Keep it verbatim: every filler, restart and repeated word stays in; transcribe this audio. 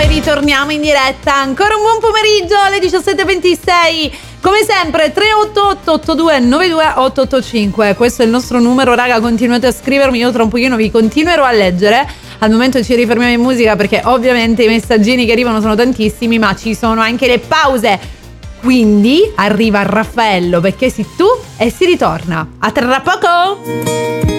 noi ritorniamo in diretta. Ancora un buon pomeriggio alle diciassette e ventisei. Come sempre tre otto otto otto due nove due otto otto cinque. Questo è il nostro numero, raga, continuate a scrivermi. Io tra un pochino vi continuerò a leggere. Al momento ci rifermiamo in musica perché ovviamente i messaggini che arrivano sono tantissimi, ma ci sono anche le pause. Quindi arriva Raffaello, perché sei tu e si ritorna. A tra poco!